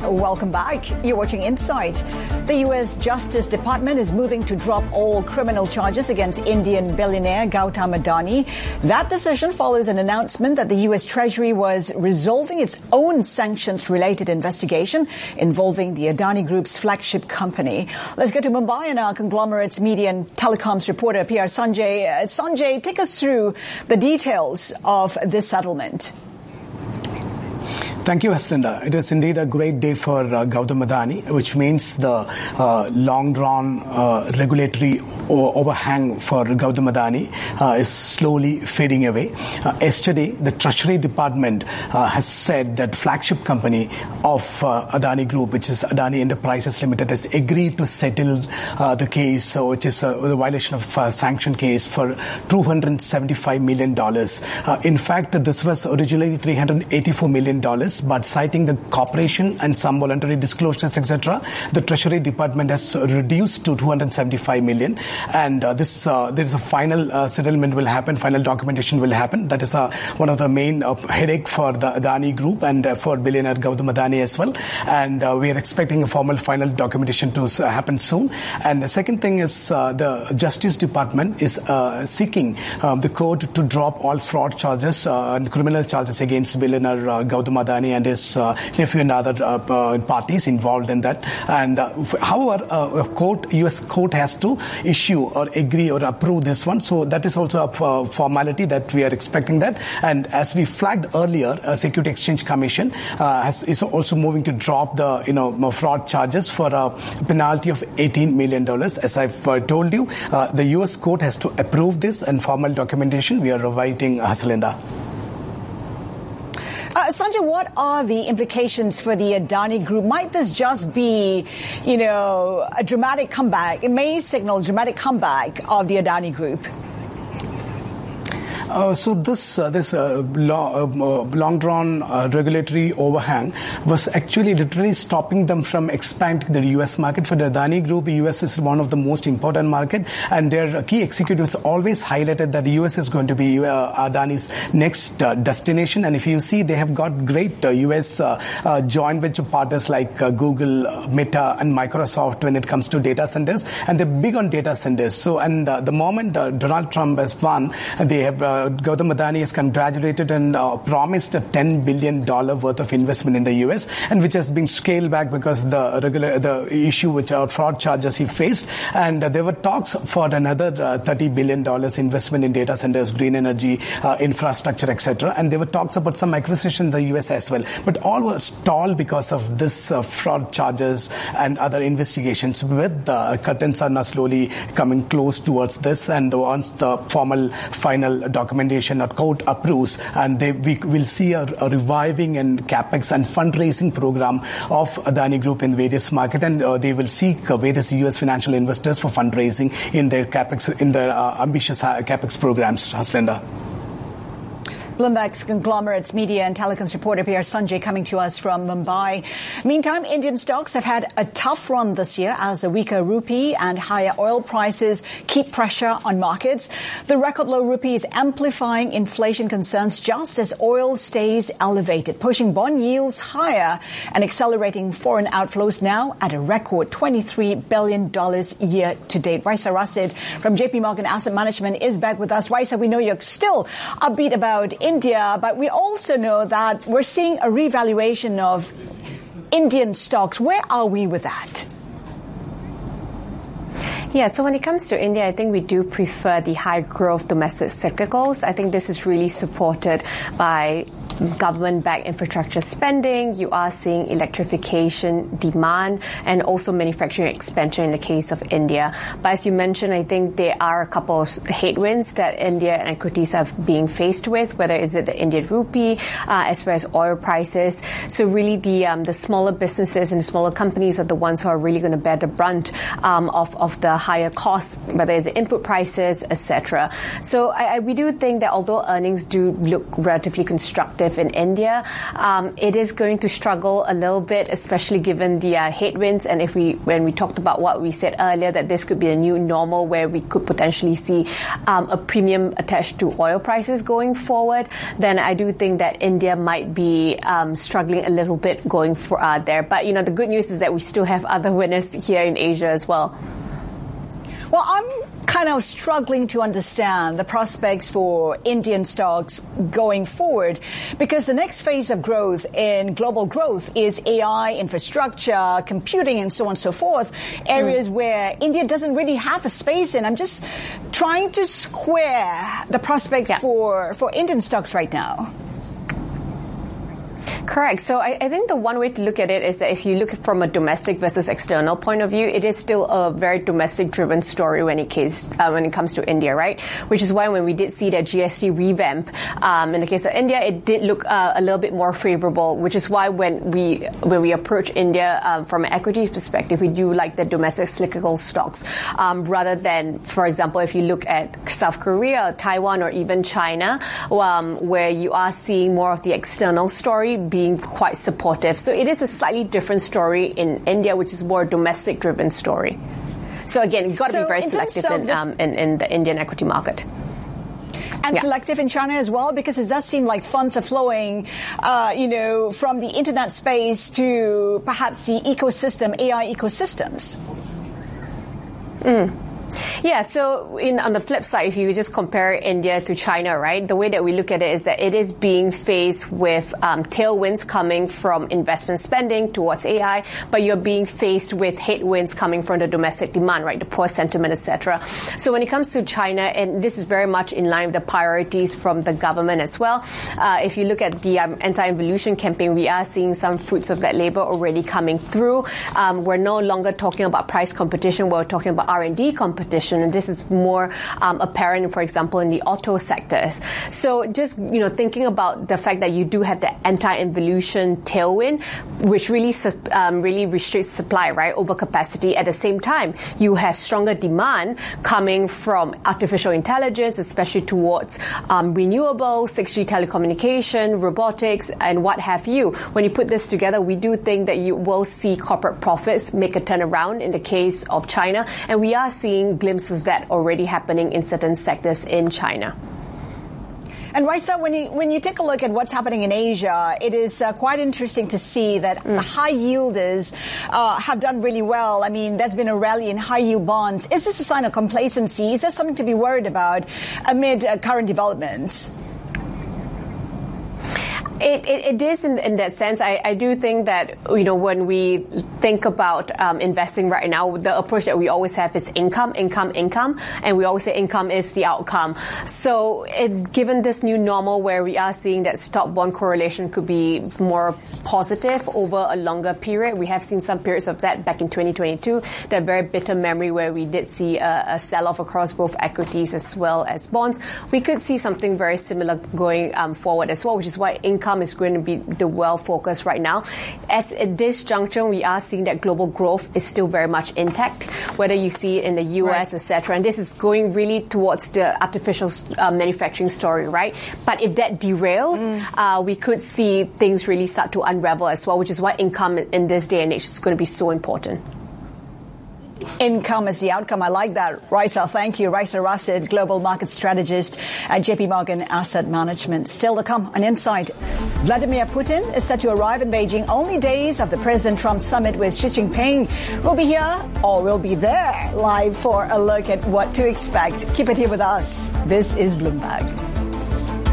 Welcome back. You're watching Insight. The U.S. Justice Department is moving to drop all criminal charges against Indian billionaire Gautam Adani. That decision follows an announcement that the U.S. Treasury was resolving its own sanctions-related investigation involving the Adani Group's flagship company. Let's go to Mumbai and our conglomerate's media and telecoms reporter, PR Sanjay. Sanjay, take us through the details of this settlement. Thank you, Haslinda. It is indeed a great day for Gautam Adani, which means the long-drawn regulatory overhang for Gautam Adani is slowly fading away. Yesterday, the Treasury Department has said that flagship company of Adani Group, which is Adani Enterprises Limited, has agreed to settle the case, which is a violation of sanction case for $275 million. In fact, this was originally $384 million. But citing the corporation and some voluntary disclosures, etc., the Treasury Department has reduced to $275 million. And there is a final settlement will happen, final documentation will happen. That is one of the main headache for the Adani Group and for billionaire Gautam Adani as well. And we are expecting a formal final documentation to happen soon. And the second thing is the Justice Department is seeking the court to drop all fraud charges and criminal charges against billionaire Gautam Adani and his nephew and other parties involved in that. And however, U.S. court has to issue or agree or approve this one. So that is also a formality that we are expecting that. And as we flagged earlier, Security Exchange Commission is also moving to drop the fraud charges for a penalty of $18 million. As I've told you, the U.S. court has to approve this and formal documentation. We are awaiting Haslinda. Sanjay, what are the implications for the Adani Group? Might this just be, a dramatic comeback? It may signal a dramatic comeback of the Adani Group. So this long-drawn regulatory overhang was actually literally stopping them from expanding the U.S. market. For the Adani Group, the U.S. is one of the most important market, and their key executives always highlighted that the U.S. is going to be Adani's next destination. And if you see, they have got great U.S. joint venture partners like Google, Meta, and Microsoft when it comes to data centers, and they're big on data centers. So, and the moment Donald Trump has won, they have Gautam Adani has congratulated and promised a $10 billion worth of investment in the U.S., and which has been scaled back because of the issue which are fraud charges he faced. And there were talks for another $30 billion investment in data centers, green energy, infrastructure, etc. And there were talks about some acquisition in the U.S. as well. But all were stalled because of this fraud charges and other investigations. With the curtains are now slowly coming close towards this, and once the final documentation or court approves, and we will see a reviving and capex and fundraising program of Adani Group in various markets, and they will seek various U.S. financial investors for fundraising in their capex, in their ambitious capex programs. Haslinda. Bloomberg's conglomerates media and telecoms reporter PR Sanjay coming to us from Mumbai. Meantime, Indian stocks have had a tough run this year as a weaker rupee and higher oil prices keep pressure on markets. The record low rupee is amplifying inflation concerns just as oil stays elevated, pushing bond yields higher and accelerating foreign outflows now at a record $23 billion year to date. Raisa Rasid from JP Morgan Asset Management is back with us. Raisa, we know you're still upbeat about India, but we also know that we're seeing a revaluation of Indian stocks. Where are we with that? Yeah, so when it comes to India, I think we do prefer the high growth domestic cyclicals. I think this is really supported by government-backed infrastructure spending. You are seeing electrification demand and also manufacturing expansion in the case of India. But as you mentioned, I think there are a couple of headwinds that India and equities are being faced with, whether is it the Indian rupee as well as oil prices. So really the smaller businesses and the smaller companies are the ones who are really going to bear the brunt of the higher costs, whether it's the input prices, etc. So we do think that although earnings do look relatively constructive competitive in India. It is going to struggle a little bit, especially given the headwinds. And when we talked about what we said earlier, that this could be a new normal where we could potentially see a premium attached to oil prices going forward, then I do think that India might be struggling a little bit going there. But, the good news is that we still have other winners here in Asia as well. Well, I'm kind of struggling to understand the prospects for Indian stocks going forward, because the next phase of growth in global growth is AI, infrastructure, computing, and so on and so forth, areas where India doesn't really have a space in. I'm just trying to square the prospects for Indian stocks right now. Correct. So I think the one way to look at it is that if you look from a domestic versus external point of view, it is still a very domestic-driven story when it comes to India, right? Which is why when we did see that GST revamp, in the case of India, it did look a little bit more favorable, which is why when we approach India from an equity perspective, we do like the domestic cyclical stocks, rather than, for example, if you look at South Korea, Taiwan, or even China, where you are seeing more of the external story being quite supportive. So it is a slightly different story in India, which is more domestic-driven story. So again, you've got to be very selective in the Indian equity market. And selective in China as well, because it does seem like funds are flowing, from the internet space to perhaps the ecosystem, AI ecosystems. Yeah, so on the flip side, if you just compare India to China, right, the way that we look at it is that it is being faced with tailwinds coming from investment spending towards AI, but you're being faced with headwinds coming from the domestic demand, right, the poor sentiment, etc. So when it comes to China, and this is very much in line with the priorities from the government as well, if you look at the anti-involution campaign, we are seeing some fruits of that labor already coming through. We're no longer talking about price competition, we're talking about R&D competition, and this is more apparent, for example, in the auto sectors. So just, thinking about the fact that you do have the anti-involution tailwind, which really restricts supply, right, over capacity. At the same time, you have stronger demand coming from artificial intelligence, especially towards renewables, 6G telecommunication, robotics, and what have you. When you put this together, we do think that you will see corporate profits make a turnaround in the case of China, and we are seeing glimpses of that already happening in certain sectors in China. And Raisa, when you take a look at what's happening in Asia, it is quite interesting to see that the high yielders have done really well. I mean, there's been a rally in high yield bonds. Is this a sign of complacency? Is there something to be worried about amid current developments? It is in that sense. I do think that, when we think about investing right now, the approach that we always have is income, and we always say income is the outcome. So given this new normal where we are seeing that stock-bond correlation could be more positive over a longer period, we have seen some periods of that back in 2022, that very bitter memory where we did see a sell-off across both equities as well as bonds. We could see something very similar going forward as well, which is why income is going to be the well focus right now. As at this juncture, we are seeing that global growth is still very much intact, whether you see it in the US, etc. And this is going really towards the artificial manufacturing story, right? But if that derails, we could see things really start to unravel as well, which is why income in this day and age is going to be so important. Income is the outcome. I like that. Raisa, thank you. Raisa Rasid, Global Market Strategist at JP Morgan Asset Management. Still to come on Insight. Vladimir Putin is set to arrive in Beijing only days of the President Trump summit with Xi Jinping. We'll be here or we'll be there live for a look at what to expect. Keep it here with us. This is Bloomberg.